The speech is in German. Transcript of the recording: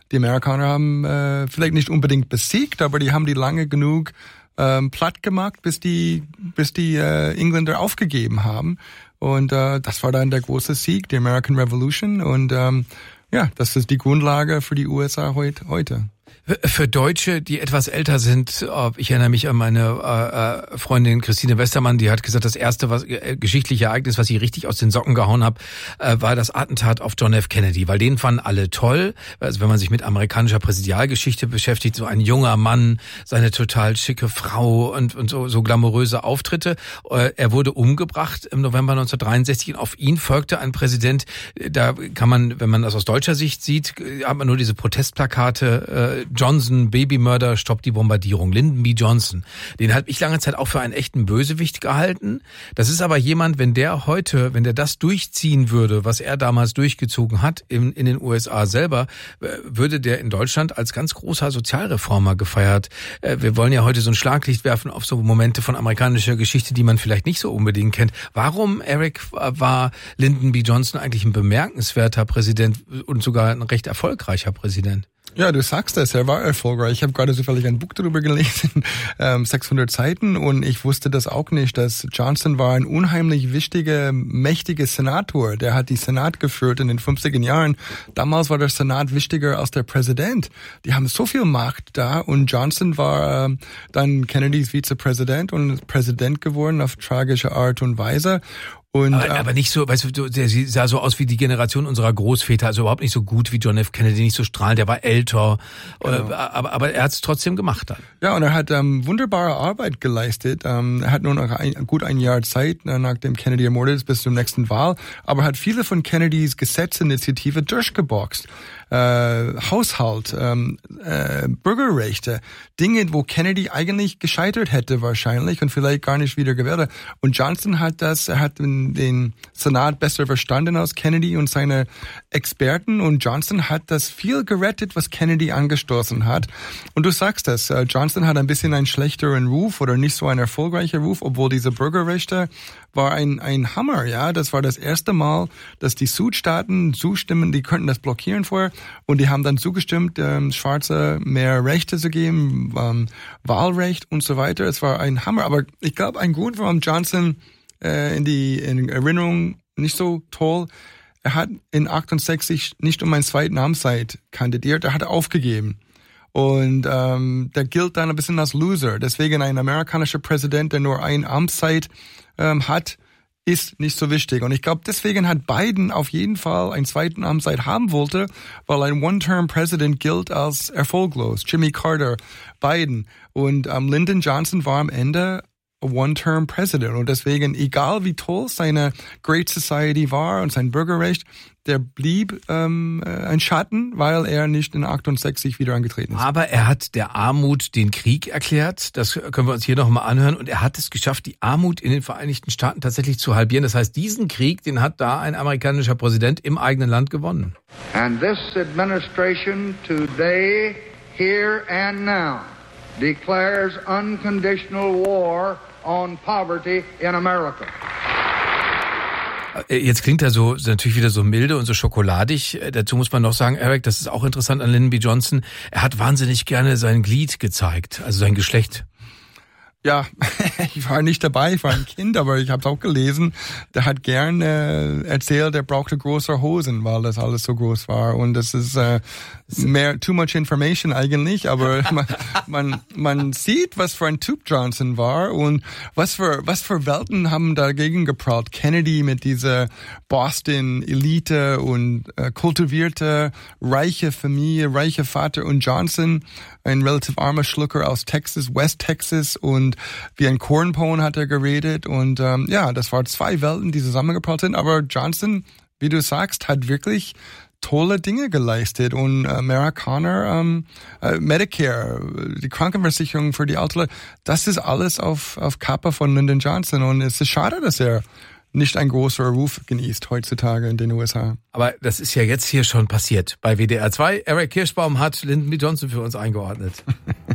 die Amerikaner haben vielleicht nicht unbedingt besiegt, aber die haben die lange genug platt gemacht, bis die Engländer aufgegeben haben. Und das war dann der große Sieg, die American Revolution. Und das ist die Grundlage für die USA heute. Für Deutsche, die etwas älter sind, ich erinnere mich an meine Freundin Christine Westermann, die hat gesagt, das erste geschichtliche Ereignis, was sie richtig aus den Socken gehauen hat, war das Attentat auf John F. Kennedy, weil den fanden alle toll. Also wenn man sich mit amerikanischer Präsidialgeschichte beschäftigt, so ein junger Mann, seine total schicke Frau und so glamouröse Auftritte. Er wurde umgebracht im November 1963 und auf ihn folgte ein Präsident, da kann man, wenn man das aus deutscher Sicht sieht, hat man nur diese Protestplakate, Johnson, Babymörder, stoppt die Bombardierung. Lyndon B. Johnson. Den habe ich lange Zeit auch für einen echten Bösewicht gehalten. Das ist aber jemand, wenn der das durchziehen würde, was er damals durchgezogen hat in den USA selber, würde der in Deutschland als ganz großer Sozialreformer gefeiert. Wir wollen ja heute so ein Schlaglicht werfen auf so Momente von amerikanischer Geschichte, die man vielleicht nicht so unbedingt kennt. Warum, Eric, war Lyndon B. Johnson eigentlich ein bemerkenswerter Präsident und sogar ein recht erfolgreicher Präsident? Ja, du sagst es, er war erfolgreich. Ich habe gerade zufällig ein Buch darüber gelesen, 600 Seiten, und ich wusste das auch nicht, dass Johnson war ein unheimlich wichtiger, mächtiger Senator. Der hat die Senat geführt in den 50er Jahren. Damals war der Senat wichtiger als der Präsident. Die haben so viel Macht da, und Johnson war dann Kennedys Vizepräsident und Präsident geworden auf tragische Art und Weise. Und, aber nicht so, weißt du, der sah so aus wie die Generation unserer Großväter, also überhaupt nicht so gut wie John F. Kennedy, nicht so strahlend, der war älter, genau. aber er hat es trotzdem gemacht dann. Ja, und er hat wunderbare Arbeit geleistet. Er hat nur noch gut ein Jahr Zeit, nachdem Kennedy ermordet ist, bis zur nächsten Wahl, aber hat viele von Kennedys Gesetzesinitiative durchgeboxt. Haushalt, Bürgerrechte, Dinge, wo Kennedy eigentlich gescheitert hätte wahrscheinlich und vielleicht gar nicht wieder gewählt. Und Johnson hat den Senat besser verstanden als Kennedy und seine Experten, und Johnson hat das viel gerettet, was Kennedy angestoßen hat. Und du sagst das, Johnson hat ein bisschen einen schlechteren Ruf oder nicht so einen erfolgreichen Ruf, obwohl diese Bürgerrechte war ein Hammer, ja. Das war das erste Mal, dass die Südstaaten zustimmen, die könnten das blockieren vorher, und die haben dann zugestimmt, Schwarze mehr Rechte zu geben, Wahlrecht und so weiter. Es war ein Hammer, aber ich glaube, ein Grund, warum Johnson in Erinnerung nicht so toll, er hat in 68 nicht um einen zweiten Amtszeit kandidiert, er hat aufgegeben. Und der gilt dann ein bisschen als Loser. Deswegen ein amerikanischer Präsident, der nur eine Amtszeit hat, ist nicht so wichtig. Und ich glaube, deswegen hat Biden auf jeden Fall einen zweiten Amtszeit haben wollte, weil ein One-Term-President gilt als erfolglos. Jimmy Carter, Biden. Und Lyndon Johnson war am Ende One-Term-President. Und deswegen, egal wie toll seine Great Society war und sein Bürgerrecht, der blieb ein Schatten, weil er nicht in 68 wieder angetreten ist. Aber er hat der Armut den Krieg erklärt. Das können wir uns hier nochmal anhören. Und er hat es geschafft, die Armut in den Vereinigten Staaten tatsächlich zu halbieren. Das heißt, diesen Krieg, den hat da ein amerikanischer Präsident im eigenen Land gewonnen. And this administration today, here and now, declares unconditional war on poverty in America. Jetzt klingt er so natürlich wieder so milde und so schokoladig. Dazu muss man noch sagen, Eric, das ist auch interessant an Lyndon B. Johnson. Er hat wahnsinnig gerne sein Glied gezeigt, also sein Geschlecht. Ja, ich war nicht dabei, ich war ein Kind, aber ich habe es auch gelesen. Der hat gern erzählt, er brauchte große Hosen, weil das alles so groß war. Und das ist too much information eigentlich, aber man sieht, was für ein Typ Johnson war und was für Welten haben dagegen geprallt. Kennedy mit dieser Boston-Elite und kultivierte, reiche Familie, reiche Vater, und Johnson, ein relativ armer Schlucker aus Texas, West Texas, und wie ein Cornpone hat er geredet, und das waren zwei Welten, die zusammengeprallt sind, aber Johnson, wie du sagst, hat wirklich tolle Dinge geleistet, und Amerikaner, Medicare, die Krankenversicherung für die Alten, das ist alles auf Kappe von Lyndon Johnson, und es ist schade, dass er nicht ein großer Ruf genießt heutzutage in den USA. Aber das ist ja jetzt hier schon passiert. Bei WDR 2, Eric Kirschbaum hat Lyndon B. Johnson für uns eingeordnet.